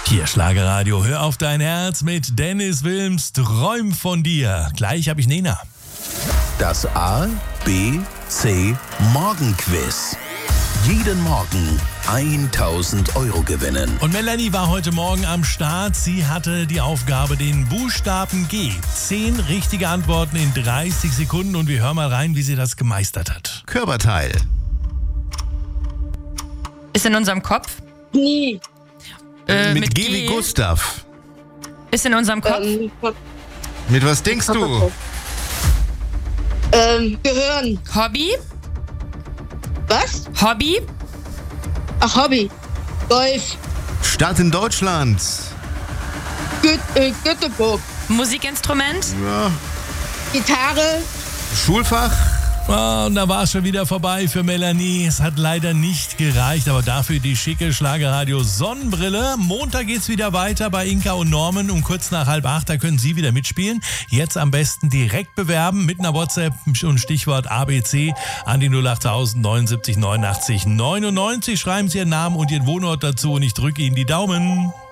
Hier Schlagerradio, hör auf dein Herz mit Dennis Wilms, träum von dir. Gleich habe ich Nena. Das A, B, C Morgenquiz. Jeden Morgen 1.000 € gewinnen. Und Melanie war heute Morgen am Start. Sie hatte die Aufgabe, den Buchstaben G. 10 richtige Antworten in 30 Sekunden. Und wir hören mal rein, wie sie das gemeistert hat. Körperteil. Ist in unserem Kopf. Nie. Mit G wie Gustav. Ist in unserem Kopf. Mit was denkst du? Gehirn. Hobby. Was? Hobby. Ach, Hobby. Golf. Stadt in Deutschland. Göteborg. Musikinstrument. Ja. Gitarre. Schulfach. Und da war es schon wieder vorbei für Melanie. Es hat leider nicht gereicht, aber dafür die schicke Schlagerradio Sonnenbrille. Montag geht's wieder weiter bei Inka und Norman um kurz nach 7:30. Da können Sie wieder mitspielen. Jetzt am besten direkt bewerben mit einer WhatsApp und Stichwort ABC an die 08000 79 89 99. Schreiben Sie Ihren Namen und Ihren Wohnort dazu und ich drücke Ihnen die Daumen.